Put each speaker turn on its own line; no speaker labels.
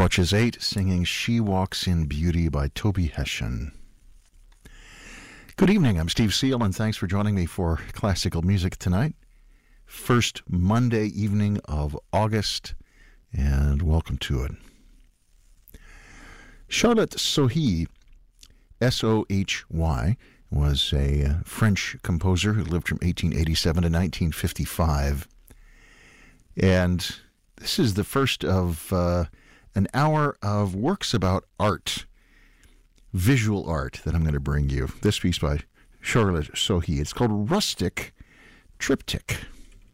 Approaches 8, singing She Walks in Beauty by Toby Hession. Good evening, I'm Steve Seal, and thanks for joining me for classical music tonight. First Monday evening of August, and welcome to it. Charlotte Sohy, S-O-H-Y, was a French composer who lived from 1887 to 1955. And this is the first of an hour of works about art, visual art, that I'm going to bring you. This piece by Charlotte Sohy. It's called Rustic Triptych.